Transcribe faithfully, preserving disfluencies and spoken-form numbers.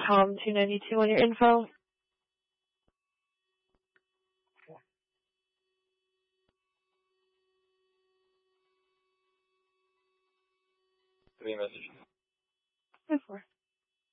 Tom two ninety-two on your info. Three messages. Go for it.